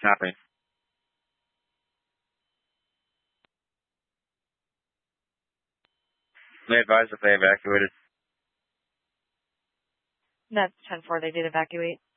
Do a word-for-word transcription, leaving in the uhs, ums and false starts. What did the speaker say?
Copy. They advised that they evacuated. That's ten four. They did evacuate.